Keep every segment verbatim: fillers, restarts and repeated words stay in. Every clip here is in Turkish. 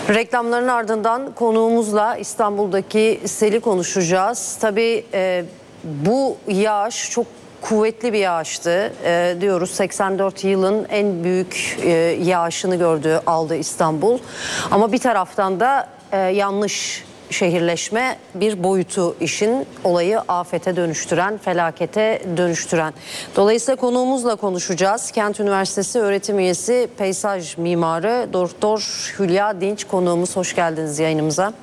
Reklamların ardından konuğumuzla İstanbul'daki seli konuşacağız. Tabii e, bu yağış çok kuvvetli bir yağıştı. E, diyoruz seksen dört yılın en büyük e, yağışını gördü, aldı İstanbul. Ama bir taraftan da e, yanlış şehirleşme bir boyutu işin, olayı afete dönüştüren, felakete dönüştüren. Dolayısıyla konuğumuzla konuşacağız. Kent Üniversitesi öğretim üyesi, peyzaj mimarı Doktor Hülya Dinç konuğumuz. Hoş geldiniz yayınımıza.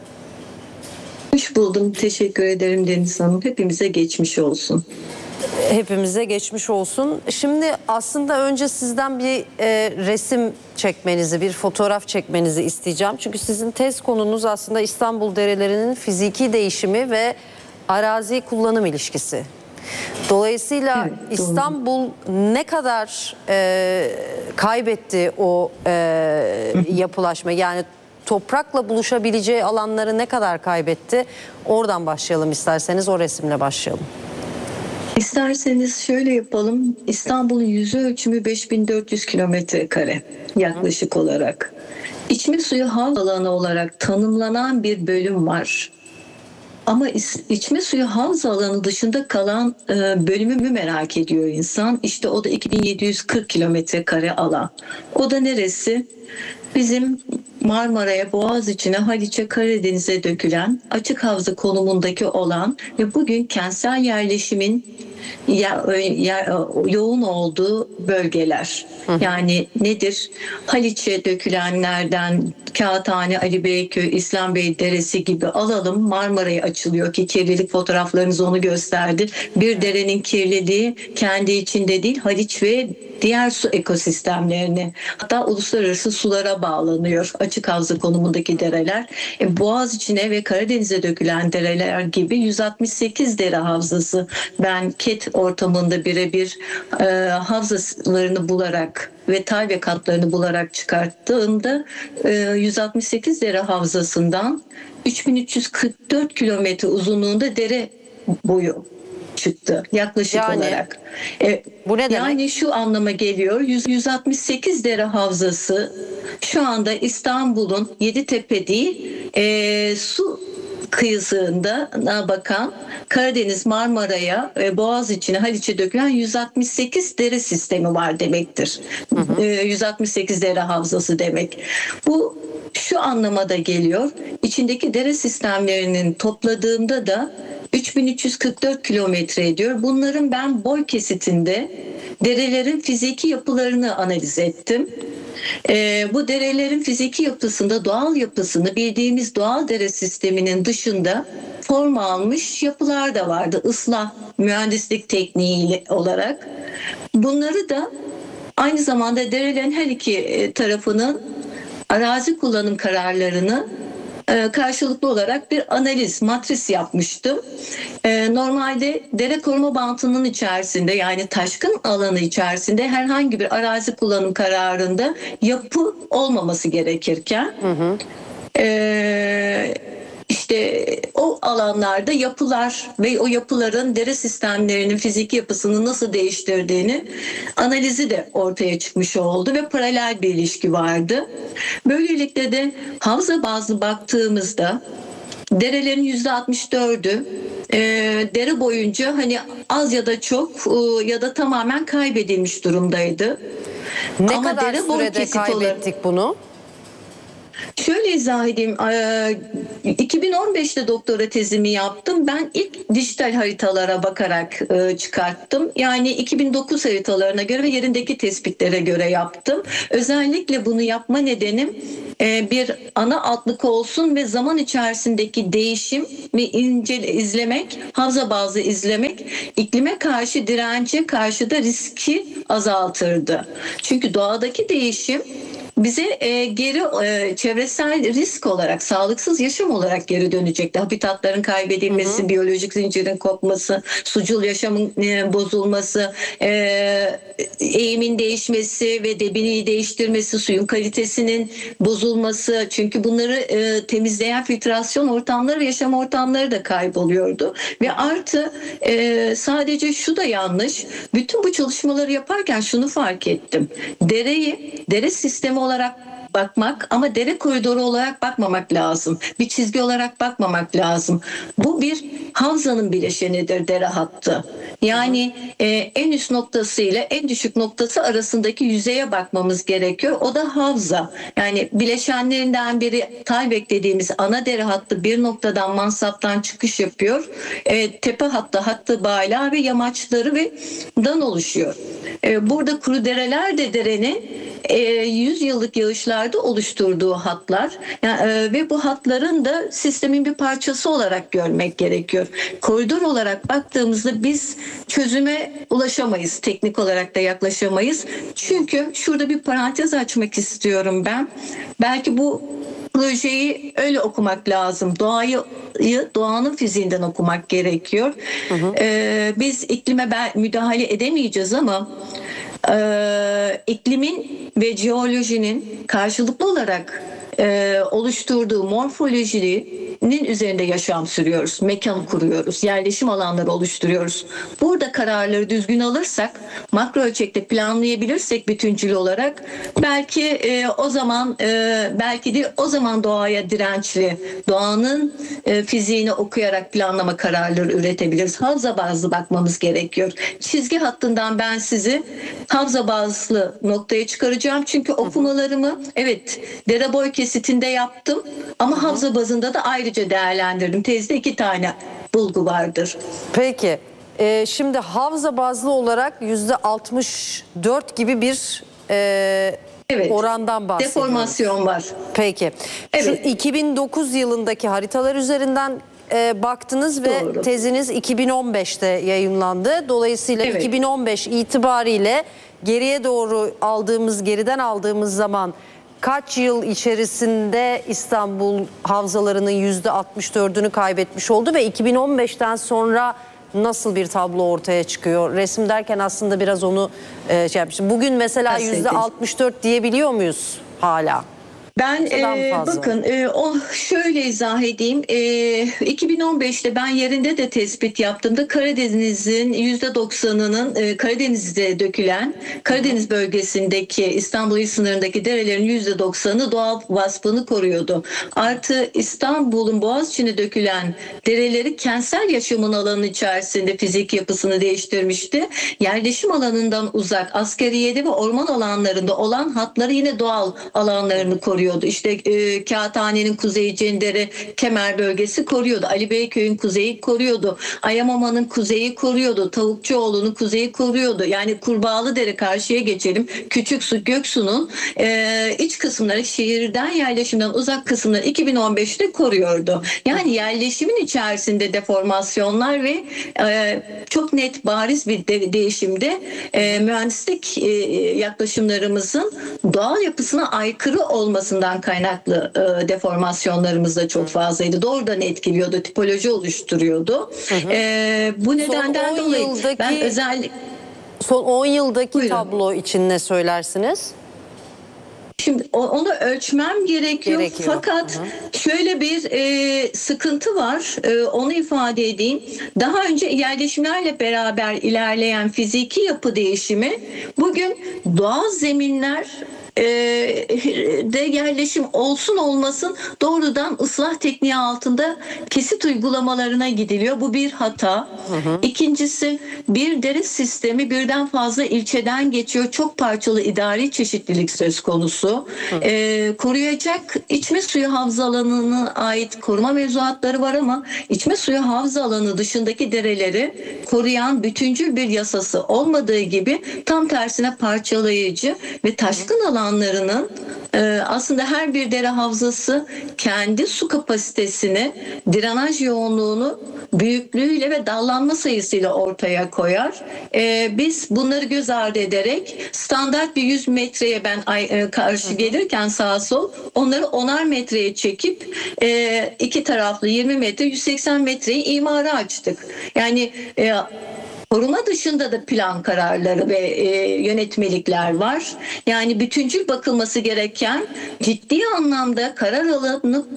Hoş buldum. Teşekkür ederim Deniz Hanım. Hepimize geçmiş olsun. Hepimize geçmiş olsun. Şimdi aslında önce sizden bir e, resim çekmenizi, bir fotoğraf çekmenizi isteyeceğim. Çünkü sizin tez konunuz aslında İstanbul derelerinin fiziki değişimi ve arazi kullanım ilişkisi. Dolayısıyla Evet, İstanbul ne kadar e, kaybetti o e, yapılaşma, yani toprakla buluşabileceği alanları ne kadar kaybetti? Oradan başlayalım isterseniz, o resimle başlayalım. İsterseniz şöyle yapalım. İstanbul'un yüz ölçümü beş bin dört yüz kilometre kare yaklaşık olarak. İçme suyu havz alanı olarak tanımlanan bir bölüm var. Ama içme suyu havz alanı dışında kalan e, bölümü merak ediyor insan. İşte o da iki bin yedi yüz kırk kilometre kare alan. O da neresi? Bizim Marmara'ya, Boğaziçi'ne, Haliç'e, Karadeniz'e dökülen açık havza konumundaki olan ve bugün kentsel yerleşimin ya, ya, yoğun olduğu bölgeler. Hı. Yani nedir? Haliç'e dökülenlerden Kağıthane, Ali Beyköy, İslambey Deresi gibi alalım. Marmara'ya açılıyor ki kirlilik fotoğraflarınız onu gösterdi. Bir derenin kirliliği kendi içinde değil, Haliç ve diğer su ekosistemlerini, hatta uluslararası sulara bağlanıyor açık havza konumundaki dereler. E, Boğaziçi'ne ve Karadeniz'e dökülen dereler gibi yüz altmış sekiz dere havzası, ben Ket ortamında birebir e, havzalarını bularak ve tay ve katlarını bularak çıkarttığımda e, yüz altmış sekiz dere havzasından üç bin üç yüz kırk dört kilometre uzunluğunda dere boyu çıktı yaklaşık yani, olarak. E, bu ne demek? Yani şu anlama geliyor. yüz altmış sekiz dere havzası şu anda İstanbul'un Yeditepe değil, e, su kıyısında bakan Karadeniz, Marmara'ya, Boğaziçi'ne, Haliç'e dökülen yüz altmış sekiz dere sistemi var demektir. Hı hı. yüz altmış sekiz dere havzası demek. Bu şu anlamada geliyor. İçindeki dere sistemlerinin topladığımda da üç bin üç yüz kırk dört kilometre ediyor. Bunların ben boy kesitinde derelerin fiziki yapılarını analiz ettim. Ee, bu derelerin fiziki yapısında doğal yapısını bildiğimiz doğal dere sisteminin dışında form almış yapılar da vardı. Islah, mühendislik tekniği olarak. Bunları da aynı zamanda derelerin her iki tarafının arazi kullanım kararlarını karşılıklı olarak bir analiz, matris yapmıştım. Normalde dere koruma bantının içerisinde, yani taşkın alanı içerisinde herhangi bir arazi kullanım kararında yapı olmaması gerekirken hı hı. E, işte o alanlarda yapılar ve o yapıların dere sistemlerinin fiziki yapısını nasıl değiştirdiğini analizi de ortaya çıkmış oldu ve paralel bir ilişki vardı. Böylelikle de havza bazlı baktığımızda derelerin yüzde altmış dördü e, dere boyunca hani az ya da çok e, ya da tamamen kaybedilmiş durumdaydı. Ne Ama kadar dere sürede kaybettik olarak, bunu? Şöyle izah edeyim. iki bin on beşte doktora tezimi yaptım. Ben ilk dijital haritalara bakarak çıkarttım. Yani iki bin dokuz haritalarına göre ve yerindeki tespitlere göre yaptım. Özellikle bunu yapma nedenim bir ana altlık olsun ve zaman içerisindeki değişim ve ince izlemek, havza bazlı izlemek, iklime karşı dirence karşı da riski azaltırdı. Çünkü doğadaki değişim bize e, geri e, çevresel risk olarak, sağlıksız yaşam olarak geri dönecekti. Habitatların kaybedilmesi, hı hı. biyolojik zincirin kopması, sucul yaşamın e, bozulması, e, eğimin değişmesi ve debini değiştirmesi, suyun kalitesinin bozulması. Çünkü bunları e, temizleyen filtrasyon ortamları ve yaşam ortamları da kayboluyordu. Ve artı e, sadece şu da yanlış. Bütün bu çalışmaları yaparken şunu fark ettim. Dereyi, dere sistemi olarak bakmak ama dere koridoru olarak bakmamak lazım. Bir çizgi olarak bakmamak lazım. Bu bir havzanın bileşenidir dere hattı. Yani e, en üst noktası ile en düşük noktası arasındaki yüzeye bakmamız gerekiyor. O da havza. Yani bileşenlerinden biri Taybek dediğimiz ana dere hattı bir noktadan mansaptan çıkış yapıyor. E, tepe hattı, hattı bala ve yamaçları ve dan oluşuyor. E, burada kuru dereler de derenin yüz yıllık yağışlarda oluşturduğu hatlar yani, e, ve bu hatların da sistemin bir parçası olarak görmek gerekiyor. Koridor olarak baktığımızda biz çözüme ulaşamayız. Teknik olarak da yaklaşamayız. Çünkü şurada bir parantez açmak istiyorum ben. Belki bu projeyi öyle okumak lazım. Doğayı, doğanın fiziğinden okumak gerekiyor. Hı hı. Ee, biz iklime müdahale edemeyeceğiz ama e, iklimin ve jeolojinin karşılıklı olarak e, oluşturduğu morfolojinin üzerinde yaşam sürüyoruz. Mekan kuruyoruz. Yerleşim alanları oluşturuyoruz. Burada kararları düzgün alırsak, makro ölçekte planlayabilirsek bütüncül olarak belki e, o zaman e, belki de o zaman doğaya dirençli, doğanın e, fiziğini okuyarak planlama kararları üretebiliriz. Havza bazlı bakmamız gerekiyor. Çizgi hattından ben sizi havza bazlı noktaya çıkaracağım. Çünkü okumalarımı evet dere boy kesitinde yaptım ama Hı-hı. havza bazında da ayrıca değerlendirdim. Tezde iki tane bulgu vardır. Peki. Ee, şimdi havza bazlı olarak yüzde altmış dört gibi bir e, evet. orandan bahsediyoruz. Deformasyon var. Peki. Evet. Şu iki bin dokuz yılındaki haritalar üzerinden e, baktınız ve Doğru. teziniz iki bin on beşte yayınlandı. Dolayısıyla evet. iki bin on beş itibariyle geriye doğru aldığımız, geriden aldığımız zaman kaç yıl içerisinde İstanbul havzalarının yüzde altmış dördünü kaybetmiş oldu ve iki bin on beşten sonra nasıl bir tablo ortaya çıkıyor? Resim derken aslında biraz onu e, şey yapmıştım. Bugün mesela yüzde altmış dört diyebiliyor muyuz hala? Ben e, bakın e, o şöyle izah edeyim. E, iki bin on beşte ben yerinde de tespit yaptığımda Karadeniz'in yüzde doksanının e, Karadeniz'de dökülen Karadeniz bölgesindeki İstanbul il sınırındaki derelerin yüzde doksanı doğal vasfını koruyordu. Artı İstanbul'un Boğaziçi'ne dökülen dereleri kentsel yaşamın alanı içerisinde fizik yapısını değiştirmişti. Yerleşim alanından uzak askeriyede ve orman alanlarında olan hatları yine doğal alanlarını koruyordu. İşte e, Kağıthane'nin kuzeyi Cendere Kemer bölgesi koruyordu. Ali Beyköy'ün kuzeyi koruyordu. Ayamoman'ın kuzeyi koruyordu. Tavukçuoğlu'nun kuzeyi koruyordu. Yani Kurbağalıdere karşıya geçelim. Küçüksu Göksu'nun e, iç kısımları şehirden yerleşimden uzak kısımları iki bin on beşte koruyordu. Yani yerleşimin içerisinde deformasyonlar ve e, çok net bariz bir de, değişimde e, mühendislik e, yaklaşımlarımızın doğal yapısına aykırı olmasından kaynaklı e, deformasyonlarımız da çok fazlaydı. Doğrudan etkiliyordu, tipoloji oluşturuyordu. Hı hı. E, bu nedenden dolayı yıldaki, ben özellikle son on yıldaki Buyurun. tablo için ne söylersiniz? Şimdi onu ölçmem gerekiyor, gerekiyor. Fakat Hı-hı. şöyle bir e, sıkıntı var, e, onu ifade edeyim. Daha önce yerleşimlerle beraber ilerleyen fiziki yapı değişimi bugün doğal zeminler de yerleşim olsun olmasın doğrudan ıslah tekniği altında kesit uygulamalarına gidiliyor. Bu bir hata. Hı hı. İkincisi bir dere sistemi birden fazla ilçeden geçiyor. Çok parçalı idari çeşitlilik söz konusu. Ee, koruyacak içme suyu havza alanına ait koruma mevzuatları var ama içme suyu havza alanı dışındaki dereleri koruyan bütüncül bir yasası olmadığı gibi tam tersine parçalayıcı ve taşkın alan alanlarının aslında her bir dere havzası kendi su kapasitesini, drenaj yoğunluğunu büyüklüğüyle ve dallanma sayısıyla ortaya koyar. Biz bunları göz ardı ederek standart bir yüz metreye ben karşı gelirken sağa sol onları onar metreye çekip iki taraflı yirmi metre yüz seksen metreyi imara açtık. Yani koruma dışında da plan kararları ve e, yönetmelikler var. Yani bütüncül bakılması gereken ciddi anlamda karar alanı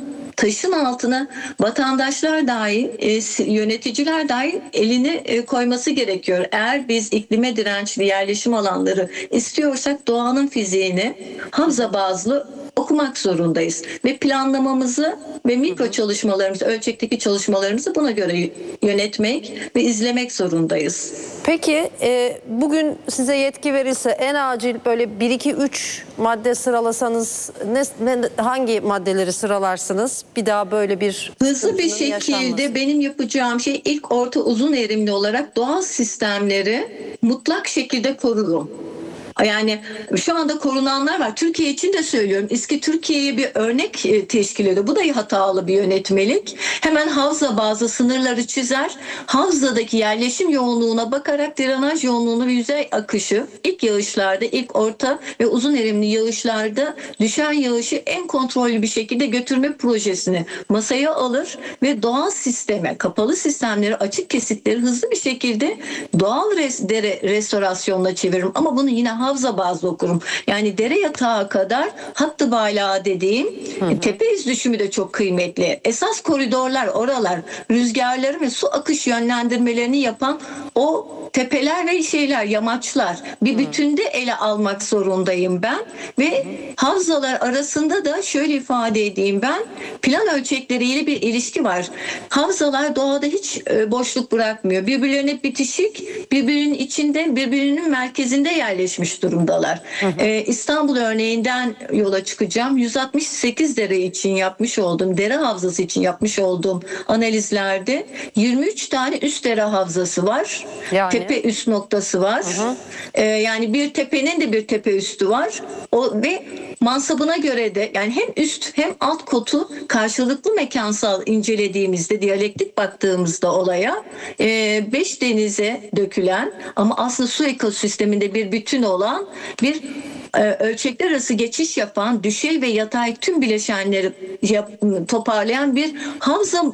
taşın altına vatandaşlar dahil, e, yöneticiler dahil elini e, koyması gerekiyor. Eğer biz iklime dirençli yerleşim alanları istiyorsak doğanın fiziğini havza bazlı okumak zorundayız. Ve planlamamızı ve mikro çalışmalarımızı, ölçekteki çalışmalarımızı buna göre yönetmek ve izlemek zorundayız. Peki e, bugün size yetki verilse en acil böyle bir iki üç madde sıralasanız ne, ne, hangi maddeleri sıralarsınız? Bir daha böyle bir hızlı bir sıkıntının şekilde yaşanması. benim yapacağım şey ilk orta uzun erimli olarak doğal sistemleri mutlak şekilde korurum. Yani şu anda korunanlar var. Türkiye için de söylüyorum. İSKİ Türkiye'ye bir örnek e, teşkil ediyor. Bu da hatalı bir yönetmelik. Hemen havza bazı sınırları çizer. Havzadaki yerleşim yoğunluğuna bakarak drenaj yoğunluğunu ve yüzey akışı ilk yağışlarda, ilk orta ve uzun erimli yağışlarda düşen yağışı en kontrollü bir şekilde götürme projesini masaya alır ve doğal sisteme, kapalı sistemleri, açık kesitleri hızlı bir şekilde doğal res, dere restorasyonuna çeviririm. Ama bunu yine havza bazlı okurum. Yani dere yatağı kadar hattı balağı dediğim hı hı. tepe iz düşümü de çok kıymetli. Esas koridorlar, oralar, rüzgarları ve su akış yönlendirmelerini yapan o tepeler ve şeyler, yamaçlar bir bütünde ele almak zorundayım ben ve havzalar arasında da şöyle ifade edeyim ben, plan ölçekleriyle bir ilişki var. Havzalar doğada hiç boşluk bırakmıyor. Birbirlerine bitişik, birbirinin içinde, birbirinin merkezinde yerleşmiş durumdalar. Hı hı. Ee, İstanbul örneğinden yola çıkacağım. yüz altmış sekiz dere için yapmış olduğum, dere havzası için yapmış olduğum analizlerde yirmi üç tane üst dere havzası var. Yani. Tepe üst noktası var. Hı hı. Ee, yani bir tepenin de bir tepe üstü var. O ve mansabına göre de yani hem üst hem alt kotu karşılıklı mekansal incelediğimizde, diyalektik baktığımızda olaya e, beş denize dökülen ama aslında su ekosisteminde bir bütün olan bir e, ölçekler arası geçiş yapan, düşey ve yatay tüm bileşenleri yap, toparlayan bir havza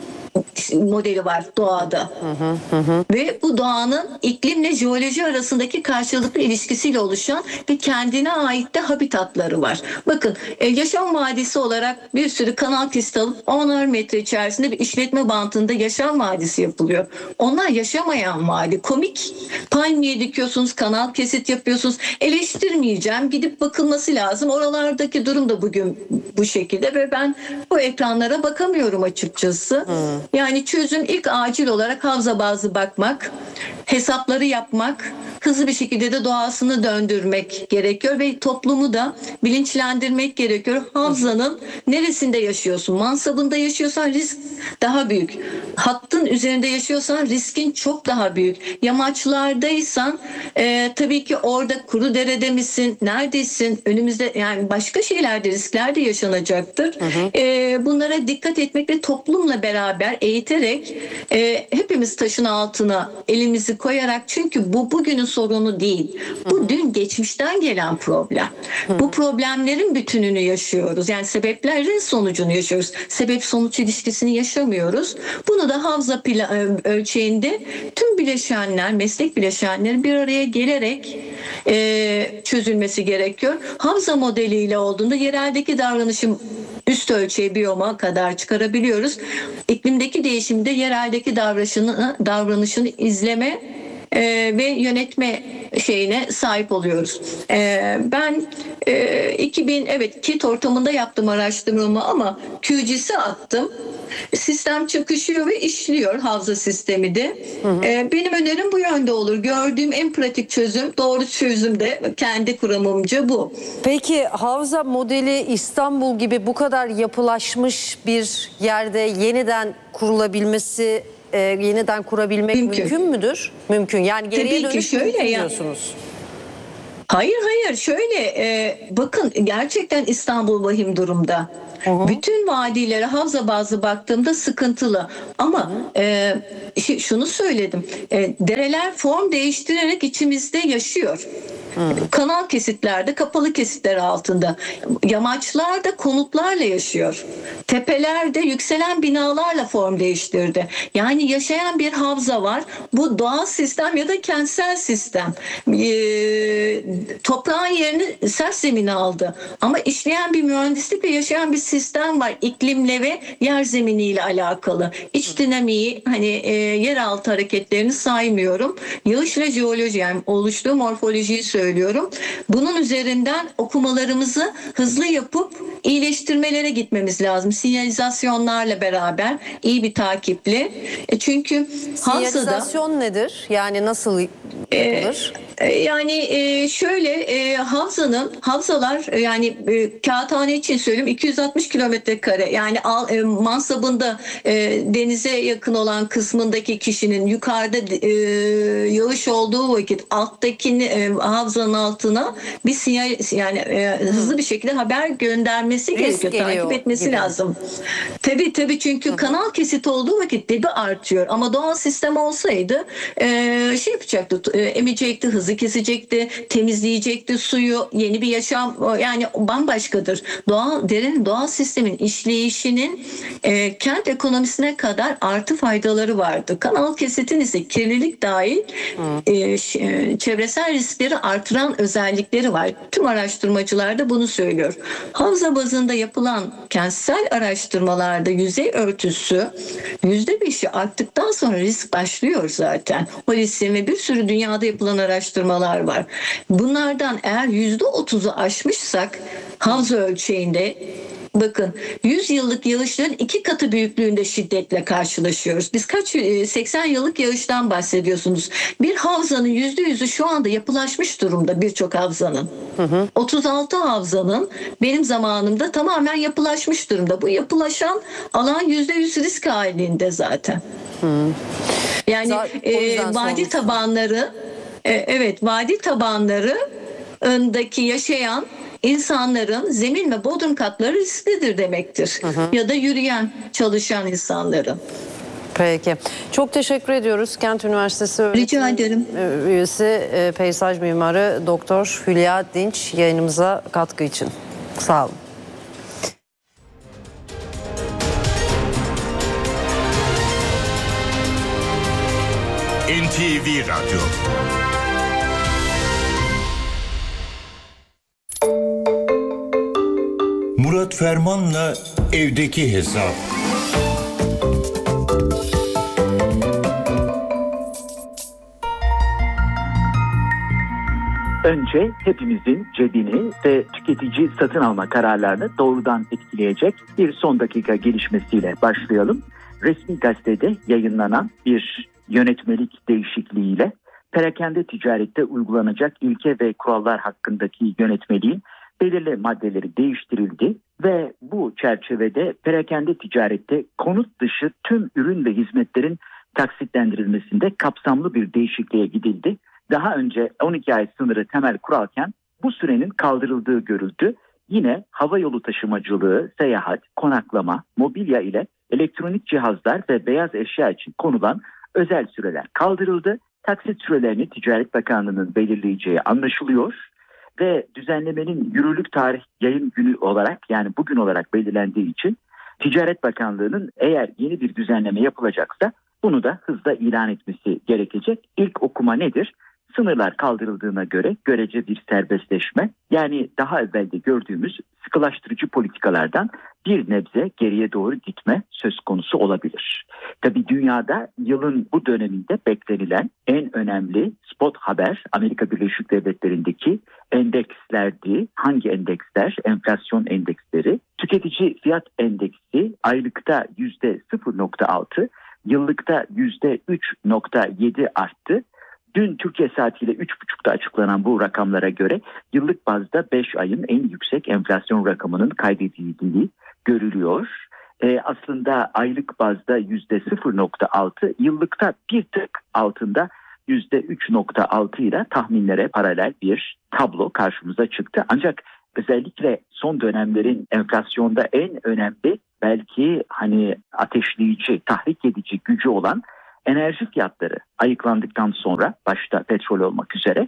modeli var doğada. Hı hı, hı. Ve bu doğanın iklimle jeoloji arasındaki karşılıklı ilişkisiyle oluşan ve kendine ait de habitatları var. Bakın yaşam vadisi olarak bir sürü kanal kesit alıp onar metre içerisinde bir işletme bantında yaşam vadisi yapılıyor. Onlar yaşamayan vadi. Komik. Palmiye dikiyorsunuz, kanal kesit yapıyorsunuz. Eleştirmeyeceğim. Gidip bakılması lazım. Oralardaki durum da bugün bu şekilde ve ben bu ekranlara bakamıyorum açıkçası. Hı. Yani çözüm ilk acil olarak havza bazlı bakmak, hesapları yapmak, hızlı bir şekilde de doğasını döndürmek gerekiyor ve toplumu da bilinçlendirmek gerekiyor. Havzanın neresinde yaşıyorsun? Mansabında yaşıyorsan risk daha büyük. Hattın üzerinde yaşıyorsan riskin çok daha büyük. Yamaçlardaysan e, tabii ki orada kuru derede misin? Neredesin? Önümüzde yani başka şeylerde riskler de yaşanacaktır. Hı hı. E, bunlara dikkat etmek ve toplumla beraber eğiterek e, hepimiz taşın altına elimizi koyarak çünkü bu bugünün sorunu değil. Bu hı hı. dün geçmişten gelen problem. Hı hı. Bu problemlerin bütününü yaşıyoruz. Yani sebeplerin sonucunu yaşıyoruz. Sebep sonuç ilişkisini yaşamıyoruz. Bunu da havza ölçeğinde tüm bileşenler, meslek bileşenleri bir araya gelerek e, çözülmesi gerekiyor. Havza modeliyle olduğunda yereldeki davranışım üst ölçeği biyoma kadar çıkarabiliyoruz. İklimdeki değişimde yereldeki davranışını, davranışını izleme e, ve yönetme şeyine sahip oluyoruz. E, ben e, iki bin evet kit ortamında yaptım araştırmamı ama Q G İS'e attım. Sistem çakışıyor ve işliyor havza sistemi de. Hı hı. E, benim önerim bu yönde olur. Gördüğüm en pratik çözüm, doğru çözüm de kendi kuramımca bu. Peki havza modeli İstanbul gibi bu kadar yapılaşmış bir yerde yeniden kurulabilmesi, e, yeniden kurabilmek mümkün, mümkün müdür? Mümkün. Yani geriye Tabii ki şöyle diyorsunuz. Hayır hayır şöyle e, bakın gerçekten İstanbul vahim durumda. Hı hı. Bütün vadilere havza bazlı baktığımda sıkıntılı ama e, şunu söyledim e, dereler form değiştirerek içimizde yaşıyor. Kanal kesitlerde, kapalı kesitler altında. Yamaçlarda konutlarla yaşıyor. Tepelerde yükselen binalarla form değiştirdi. Yani yaşayan bir havza var. Bu doğal sistem ya da kentsel sistem. Ee, toprağın yerini sert zemine aldı. Ama işleyen bir mühendislik ve yaşayan bir sistem var. İklimle ve yer zeminiyle alakalı. İç dinamiği, hani e, yeraltı hareketlerini saymıyorum. Yağış ve jeoloji, yani oluştuğu morfolojiyi söylüyorum. Bunun üzerinden okumalarımızı hızlı yapıp iyileştirmelere gitmemiz lazım. Sinyalizasyonlarla beraber, iyi bir takiple. E çünkü havzada... Sinyalizasyon nedir? Yani nasıl yapılır? E, Yani e, şöyle e, havzanın havzalar e, yani e, kağıthane için söyleyeyim iki yüz altmış kilometre kare, yani al, e, mansabında e, denize yakın olan kısmındaki kişinin yukarıda e, yağış olduğu vakit alttakini e, havzanın altına bir sinyal, yani e, hızlı bir şekilde haber göndermesi Risk gerekiyor, geliyor takip etmesi gibi. lazım. Tabii tabii, çünkü Hı. kanal kesiti olduğu vakit debi artıyor, ama doğal sistem olsaydı e, şey yapacaktı, e, emecekti, hızı kesecekti, temizleyecekti suyu, yeni bir yaşam, yani bambaşkadır. Doğal, derin doğal sistemin işleyişinin e, kent ekonomisine kadar artı faydaları vardı. Kanal kesitin ise kirlilik dahil e, ş- çevresel riskleri artıran özellikleri var. Tüm araştırmacılar da bunu söylüyor. Havza bazında yapılan kentsel araştırmalarda yüzey örtüsü yüzde beşi arttıktan sonra risk başlıyor zaten. O riskin ve bir sürü dünyada yapılan araştırmalar var. Bunlardan eğer yüzde otuzu aşmışsak havza ölçeğinde, bakın yüz yıllık yağışların iki katı büyüklüğünde şiddetle karşılaşıyoruz. Biz kaç seksen yıllık yağıştan bahsediyorsunuz. Bir havzanın yüzde yüzü şu anda yapılaşmış durumda, birçok havzanın. Hı hı. otuz altı havzanın benim zamanımda tamamen yapılaşmış durumda. Bu yapılaşan alan yüzde yüz risk halinde zaten. Hı. Yani e, vadi tabanları e, evet vadi tabanlarındaki yaşayan insanların zemin ve bodrum katları risklidir demektir. Hı hı. Ya da yürüyen, çalışan insanların. Peki. Çok teşekkür ediyoruz. Kent Üniversitesi öğretim Rica ederim. üyesi e, peyzaj mimarı Doktor Hülya Dinç yayınımıza katkı için. Sağ olun. N T V Radyo. Murat Ferman'la evdeki hesap. Önce hepimizin cebini ve tüketici satın alma kararlarını doğrudan etkileyecek bir son dakika gelişmesiyle başlayalım. Resmi gazetede yayınlanan bir yönetmelik değişikliğiyle perakende ticarette uygulanacak ilke ve kurallar hakkındaki yönetmeliğin belirli maddeleri değiştirildi ve bu çerçevede perakende ticarette konut dışı tüm ürün ve hizmetlerin taksitlendirilmesinde kapsamlı bir değişikliğe gidildi. Daha önce on iki ay sınırı temel kuralken bu sürenin kaldırıldığı görüldü. Yine havayolu taşımacılığı, seyahat, konaklama, mobilya ile elektronik cihazlar ve beyaz eşya için konulan özel süreler kaldırıldı. Taksit sürelerini Ticaret Bakanlığı'nın belirleyeceği anlaşılıyor ve düzenlemenin yürürlük tarih yayın günü olarak, yani bugün olarak belirlendiği için Ticaret Bakanlığı'nın eğer yeni bir düzenleme yapılacaksa bunu da hızla ilan etmesi gerekecek. İlk okuma nedir? Sınırlar kaldırıldığına göre görece bir serbestleşme, yani daha evvelde gördüğümüz sıkılaştırıcı politikalardan bir nebze geriye doğru gitme söz konusu olabilir. Tabii dünyada yılın bu döneminde beklenilen en önemli spot haber Amerika Birleşik Devletleri'ndeki endekslerdi. Hangi endeksler? Enflasyon endeksleri. Tüketici fiyat endeksi aylıkta yüzde sıfır nokta altı, yıllıkta yüzde üç nokta yedi arttı. Dün Türkiye saatiyle üç buçukta açıklanan bu rakamlara göre yıllık bazda beş ayın en yüksek enflasyon rakamının kaydedildiği görülüyor. Ee, aslında aylık bazda yüzde sıfır nokta altı, yıllıkta bir tık altında yüzde üç nokta altı ile tahminlere paralel bir tablo karşımıza çıktı. Ancak özellikle son dönemlerin enflasyonda en önemli, belki hani ateşleyici, tahrik edici gücü olan enerji fiyatları ayıklandıktan sonra, başta petrol olmak üzere,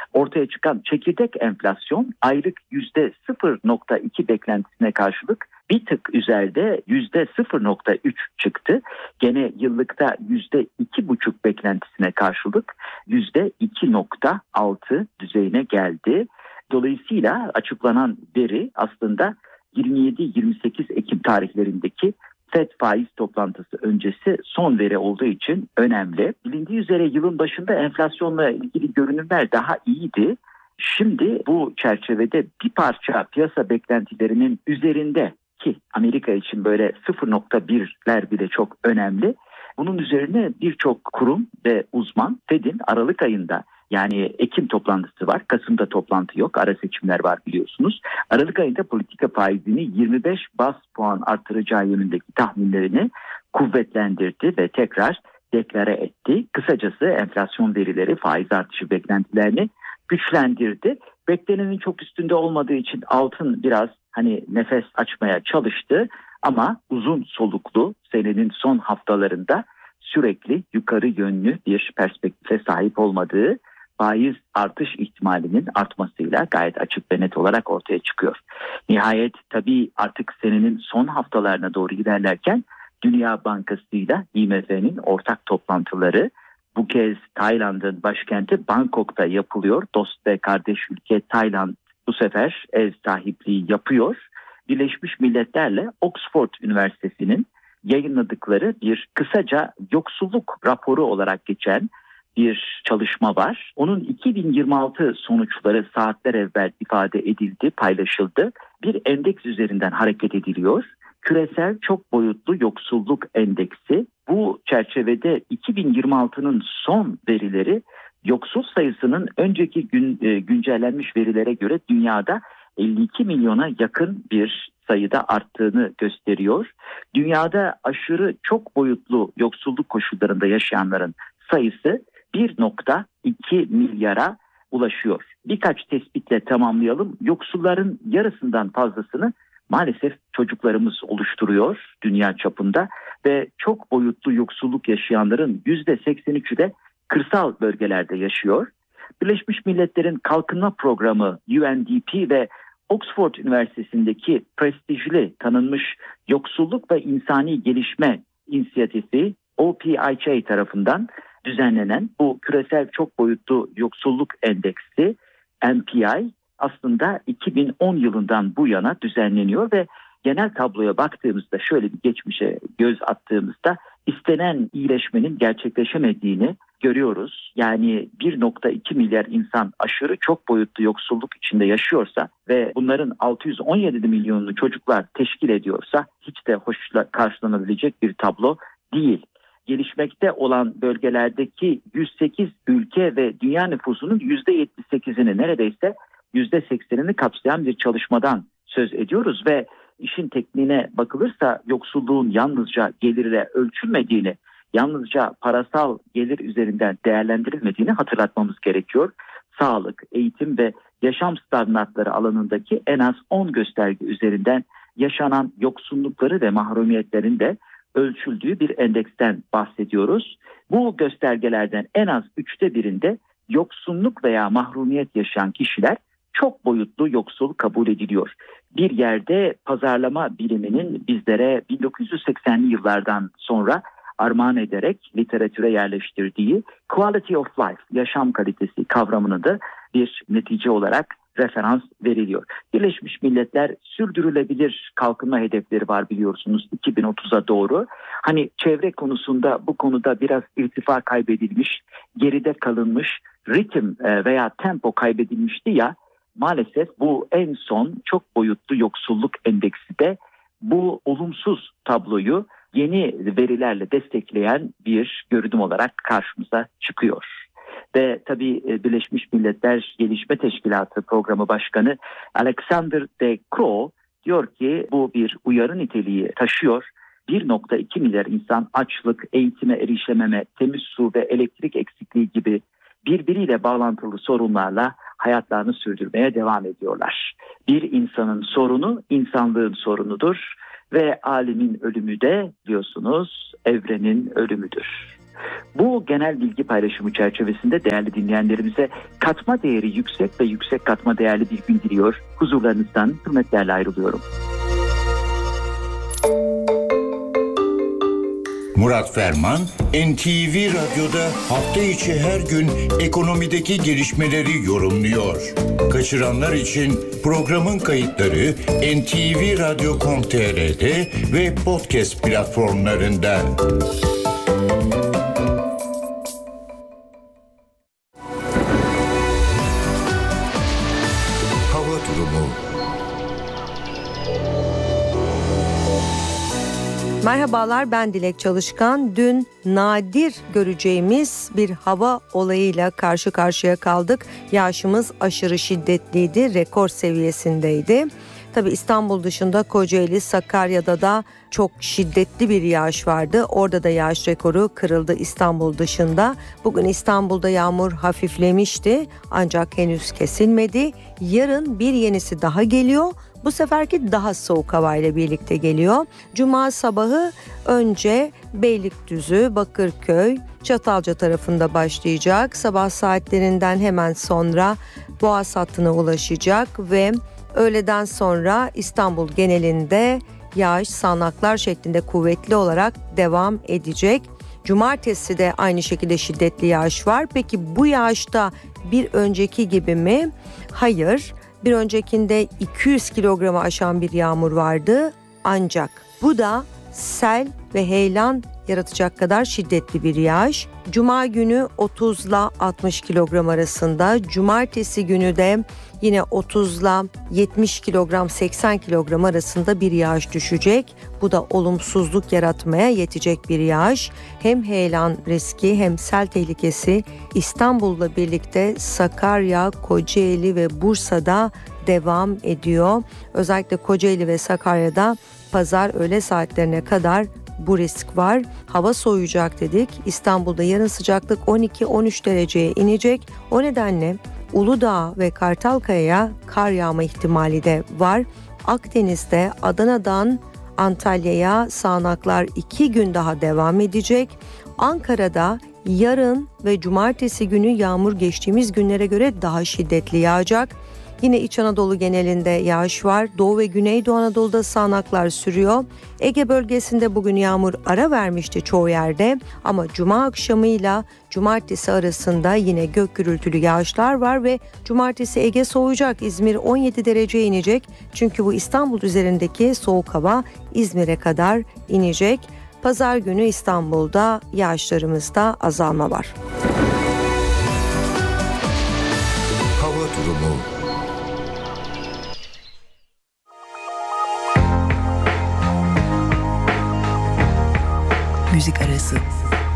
ortaya çıkan çekirdek enflasyon aylık yüzde sıfır nokta iki beklentisine karşılık bir tık üzerinde yüzde sıfır nokta üç çıktı. Gene yıllıkta yüzde iki buçuk beklentisine karşılık yüzde iki nokta altı düzeyine geldi. Dolayısıyla açıklanan veri aslında yirmi yedi yirmi sekiz Ekim tarihlerindeki Fed faiz toplantısı öncesi son veri olduğu için önemli. Bilindiği üzere yılın başında enflasyonla ilgili görünümler daha iyiydi. Şimdi bu çerçevede bir parça piyasa beklentilerinin üzerinde, ki Amerika için böyle sıfır nokta birler bile çok önemli. Bunun üzerine birçok kurum ve uzman Fed'in Aralık ayında, yani Ekim toplantısı var, Kasım'da toplantı yok, ara seçimler var biliyorsunuz. Aralık ayında politika faizini yirmi beş bas puan artıracağı yönündeki tahminlerini kuvvetlendirdi ve tekrar deklare etti. Kısacası enflasyon verileri faiz artışı beklentilerini güçlendirdi. Beklenenin çok üstünde olmadığı için altın biraz hani nefes açmaya çalıştı ama uzun soluklu senenin son haftalarında sürekli yukarı yönlü bir perspektife sahip olmadığı, faiz artış ihtimalinin artmasıyla gayet açık ve net olarak ortaya çıkıyor. Nihayet tabii artık senenin son haftalarına doğru ilerlerken Dünya Bankası ile I M F'nin ortak toplantıları bu kez Tayland'ın başkenti Bangkok'ta yapılıyor. Dost ve kardeş ülke Tayland bu sefer ev sahipliği yapıyor. Birleşmiş Milletler'le Oxford Üniversitesi'nin yayınladıkları bir kısaca yoksulluk raporu olarak geçen bir çalışma var. Onun iki bin yirmi altı sonuçları saatler evvel ifade edildi, paylaşıldı. Bir endeks üzerinden hareket ediliyor. Küresel çok boyutlu yoksulluk endeksi. Bu çerçevede iki bin yirmi altının son verileri yoksul sayısının önceki gün e, güncellenmiş verilere göre dünyada elli iki milyona yakın bir sayıda arttığını gösteriyor. Dünyada aşırı çok boyutlu yoksulluk koşullarında yaşayanların sayısı bir nokta iki milyara ulaşıyor. Birkaç tespitle tamamlayalım. Yoksulların yarısından fazlasını maalesef çocuklarımız oluşturuyor dünya çapında ve çok boyutlu yoksulluk yaşayanların yüzde seksen üçü de kırsal bölgelerde yaşıyor. Birleşmiş Milletler'in Kalkınma Programı U N D P ve Oxford Üniversitesi'ndeki prestijli tanınmış Yoksulluk ve İnsani Gelişme İnisiyatifi O P I J tarafından düzenlenen bu küresel çok boyutlu yoksulluk endeksi N P I aslında iki bin on yılından bu yana düzenleniyor ve genel tabloya baktığımızda, şöyle bir geçmişe göz attığımızda istenen iyileşmenin gerçekleşemediğini görüyoruz. Yani bir nokta iki milyar insan aşırı çok boyutlu yoksulluk içinde yaşıyorsa ve bunların altı yüz on yedi milyonunu çocuklar teşkil ediyorsa hiç de hoşla karşılanabilecek bir tablo değil. Gelişmekte olan bölgelerdeki yüz sekiz ülke ve dünya nüfusunun yüzde yetmiş sekizini, neredeyse yüzde seksenini kapsayan bir çalışmadan söz ediyoruz ve işin tekniğine bakılırsa yoksulluğun yalnızca gelirle ölçülmediğini, yalnızca parasal gelir üzerinden değerlendirilmediğini hatırlatmamız gerekiyor. Sağlık, eğitim ve yaşam standartları alanındaki en az on gösterge üzerinden yaşanan yoksullukları ve mahrumiyetlerin de ölçüldüğü bir endeksten bahsediyoruz. Bu göstergelerden en az üçte birinde yoksulluk veya mahrumiyet yaşayan kişiler çok boyutlu yoksul kabul ediliyor. Bir yerde pazarlama biliminin bizlere bin dokuz yüz seksenli yıllardan sonra armağan ederek literatüre yerleştirdiği quality of life, yaşam kalitesi kavramını da bir netice olarak referans veriliyor. Birleşmiş Milletler sürdürülebilir kalkınma hedefleri var biliyorsunuz iki bin otuza doğru. Hani çevre konusunda bu konuda biraz irtifa kaybedilmiş, geride kalınmış, ritim veya tempo kaybedilmişti ya, maalesef bu en son çok boyutlu yoksulluk endeksi de bu olumsuz tabloyu yeni verilerle destekleyen bir görünüm olarak karşımıza çıkıyor. Ve tabii Birleşmiş Milletler Gelişme Teşkilatı Programı Başkanı Alexander de Croo diyor ki bu bir uyarı niteliği taşıyor. bir nokta iki milyar insan açlık, eğitime erişememe, temiz su ve elektrik eksikliği gibi birbiriyle bağlantılı sorunlarla hayatlarını sürdürmeye devam ediyorlar. Bir insanın sorunu insanlığın sorunudur ve alemin ölümü de diyorsunuz evrenin ölümüdür. Bu genel bilgi paylaşımı çerçevesinde değerli dinleyenlerimize katma değeri yüksek ve yüksek katma değerli bir gün diliyor. Huzurlarınızdan hürmetlerle ayrılıyorum. Murat Ferman, N T V Radyo'da hafta içi her gün ekonomideki gelişmeleri yorumluyor. Kaçıranlar için programın kayıtları en te ve radyo nokta com nokta te r'de ve podcast platformlarında. Hava durumu. Merhabalar, ben Dilek Çalışkan. Dün nadir göreceğimiz bir hava olayıyla karşı karşıya kaldık. Yağışımız aşırı şiddetliydi, rekor seviyesindeydi. Tabii İstanbul dışında Kocaeli, Sakarya'da da çok şiddetli bir yağış vardı. Orada da yağış rekoru kırıldı İstanbul dışında. Bugün İstanbul'da yağmur hafiflemişti ancak henüz kesilmedi. Yarın bir yenisi daha geliyor. Bu seferki daha soğuk havayla birlikte geliyor. Cuma sabahı önce Beylikdüzü, Bakırköy, Çatalca tarafında başlayacak. Sabah saatlerinden hemen sonra Boğaz hattına ulaşacak ve öğleden sonra İstanbul genelinde yağış sağanaklar şeklinde kuvvetli olarak devam edecek. Cumartesi de aynı şekilde şiddetli yağış var. Peki bu yağışta bir önceki gibi mi? Hayır. Bir öncekinde iki yüz kilogramı aşan bir yağmur vardı. Ancak bu da sel ve heyelan yaratacak kadar şiddetli bir yağış. Cuma günü otuzla altmış kilogram arasında, cumartesi günü de yine otuzla yetmiş kilogram, seksen kilogram arasında bir yağış düşecek. Bu da olumsuzluk yaratmaya yetecek bir yağış. Hem heyelan riski hem sel tehlikesi İstanbul'la birlikte Sakarya, Kocaeli ve Bursa'da devam ediyor. Özellikle Kocaeli ve Sakarya'da pazar öğle saatlerine kadar bu risk var. Hava soğuyacak dedik. İstanbul'da yarın sıcaklık on iki on üç dereceye inecek. O nedenle Uludağ ve Kartalkaya'ya kar yağma ihtimali de var. Akdeniz'de Adana'dan Antalya'ya sağanaklar iki gün daha devam edecek. Ankara'da yarın ve cumartesi günü yağmur geçtiğimiz günlere göre daha şiddetli yağacak. Yine İç Anadolu genelinde yağış var. Doğu ve Güneydoğu Anadolu'da sağanaklar sürüyor. Ege bölgesinde bugün yağmur ara vermişti çoğu yerde. Ama cuma akşamıyla cumartesi arasında yine gök gürültülü yağışlar var ve cumartesi Ege soğuyacak. İzmir on yedi dereceye inecek. Çünkü bu İstanbul üzerindeki soğuk hava İzmir'e kadar inecek. Pazar günü İstanbul'da yağışlarımızda azalma var. Hava durumu. Müzik arası.